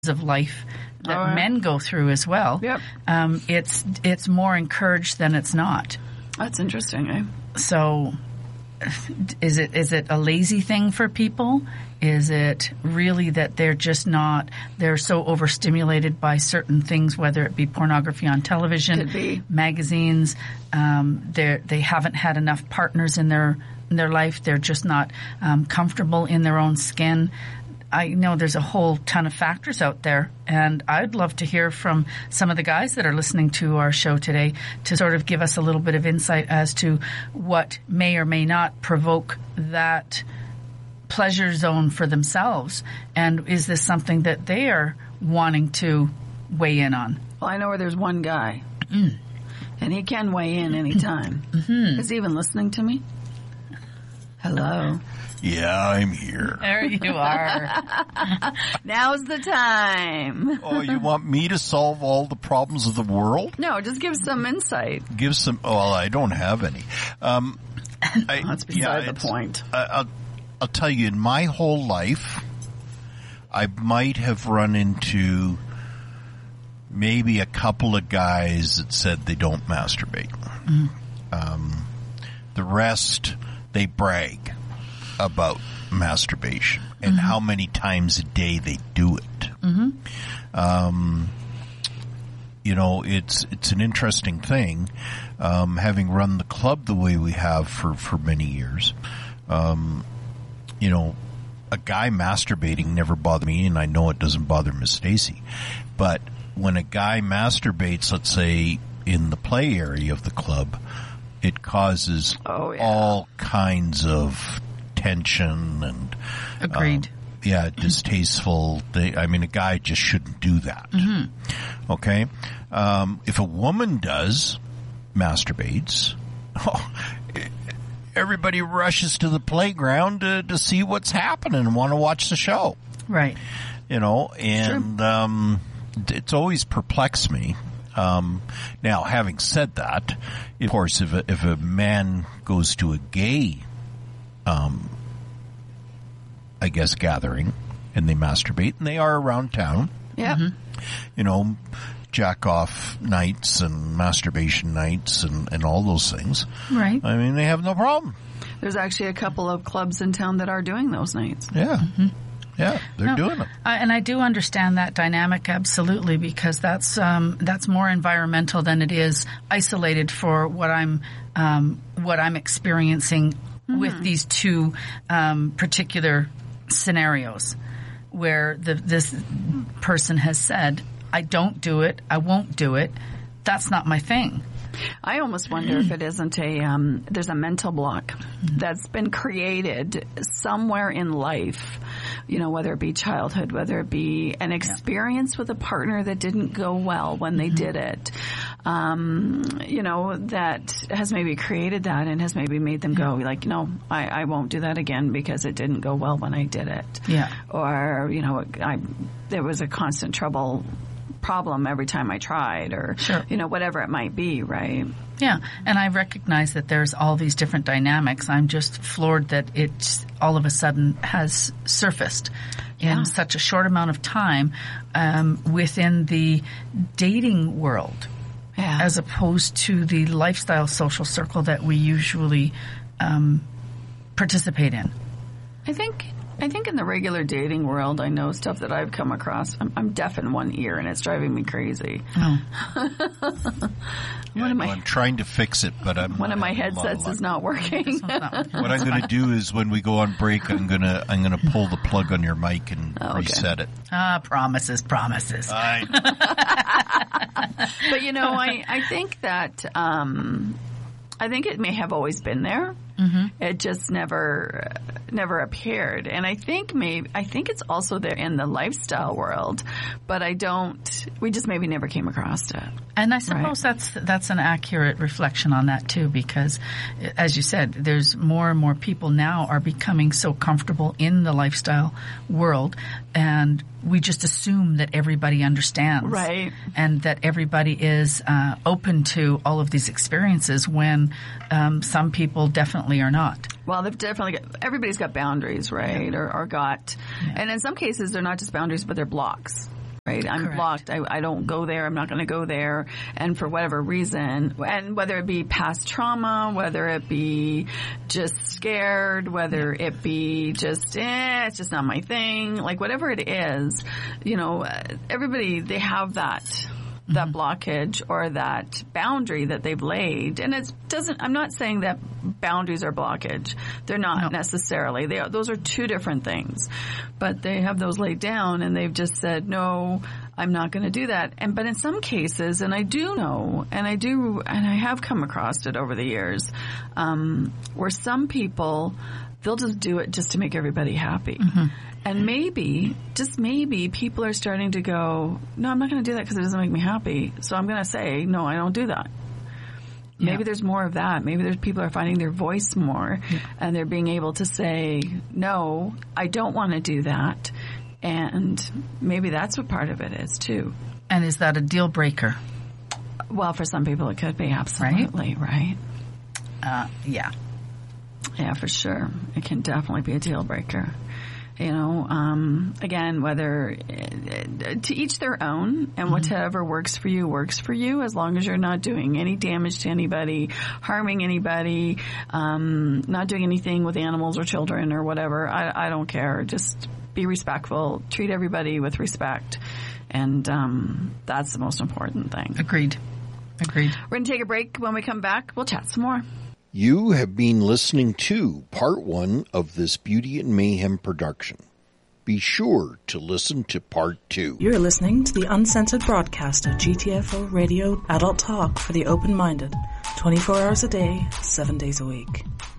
of life that men go through as well. Yep. It's more encouraged than it's not. That's interesting, eh? So is it a lazy thing for people? Is it really that they're so overstimulated by certain things, whether it be pornography on television, Could be. magazines, they haven't had enough partners in their life, they're just not comfortable in their own skin. I know there's a whole ton of factors out there, and I'd love to hear from some of the guys that are listening to our show today to sort of give us a little bit of insight as to what may or may not provoke that pleasure zone for themselves, and is this something that they are wanting to weigh in on? Well, I know where there's one guy, and he can weigh in anytime. Is he even listening to me? Hello. Yeah, I'm here. There you are. Now's the time. Oh, you want me to solve all the problems of the world? No, just give some insight. Give some. Well, I don't have any. That's beside the point. I'll tell you, in my whole life, I might have run into maybe a couple of guys that said they don't masturbate. The rest, they brag about masturbation and how many times a day they do it. You know, it's an interesting thing. Having run the club the way we have for many years, you know, a guy masturbating never bothered me, and I know it doesn't bother Miss Stacy. But when a guy masturbates, let's say in the play area of the club, it causes all kinds of tension and Agreed. Distasteful thing. I mean, a guy just shouldn't do that. Okay? If a woman masturbates, everybody rushes to the playground to see what's happening and want to watch the show. Right. You know, and it's always perplexed me. Now, having said that, of course, if a man goes to a gay I guess gathering and they masturbate, and they are around town. Yeah. You know, jack off nights and masturbation nights and all those things. Right. I mean, they have no problem. There's actually a couple of clubs in town that are doing those nights. Yeah. Yeah, they're doing it. And I do understand that dynamic absolutely, because that's more environmental than it is isolated for what I'm experiencing with these two particular scenarios, where this person has said, I don't do it, I won't do it, that's not my thing. I almost wonder if it isn't there's a mental block that's been created somewhere in life, you know, whether it be childhood, whether it be an experience with a partner that didn't go well when they did it, you know, that has maybe created that and has maybe made them go like, no, I won't do that again because it didn't go well when I did it. Yeah. Or, you know, there was a constant problem every time I tried, or, you know, whatever it might be, right? Yeah, and I recognize that there's all these different dynamics. I'm just floored that it all of a sudden has surfaced in such a short amount of time within the dating world, as opposed to the lifestyle social circle that we usually participate in. I think in the regular dating world, I know stuff that I've come across. I'm deaf in one ear, and it's driving me crazy. I'm trying to fix it, but one of my headsets is not working. What I'm going to do is, when we go on break, I'm going to pull the plug on your mic and reset it. Promises. But you know, I think that I think it may have always been there. It just never appeared, and I think it's also there in the lifestyle world, but we just maybe never came across it. And I suppose that's an accurate reflection on that too, because as you said, there's more and more people now are becoming so comfortable in the lifestyle world, and we just assume that everybody understands, right? And that everybody is open to all of these experiences, when some people definitely are not. Well, they've definitely everybody's got boundaries, right? Or got, and in some cases they're not just boundaries, but they're blocks. right? I'm Correct. blocked. I don't go there. I'm not going to go there. And for whatever reason, and whether it be past trauma, whether it be just scared, whether it be just, it's just not my thing, like whatever it is, everybody, they have that blockage or that boundary that they've laid. And I'm not saying that boundaries are blockage. They're not necessarily. Those are two different things. But they have those laid down and they've just said, no, I'm not going to do that. But in some cases, and I do know, and I have come across it over the years, where some people, they'll just do it just to make everybody happy. Mm-hmm. And maybe, just maybe, people are starting to go, no, I'm not going to do that because it doesn't make me happy. So I'm going to say, no, I don't do that. Yeah. Maybe there's more of that. Maybe there's people are finding their voice more, and they're being able to say, no, I don't want to do that. And maybe that's what part of it is, too. And is that a deal breaker? Well, for some people it could be, absolutely, right? Yeah. Yeah, for sure. It can definitely be a deal breaker. Again, whether to each their own, and whatever works for you, as long as you're not doing any damage to anybody, harming anybody, not doing anything with animals or children or whatever. I don't care. Just be respectful. Treat everybody with respect. And that's the most important thing. Agreed. We're going to take a break. When we come back, we'll chat some more. You have been listening to part 1 of this Beauty and Mayhem production. Be sure to listen to part 2. You're listening to the uncensored broadcast of GTFO Radio Adult Talk for the open-minded, 24 hours a day, 7 days a week.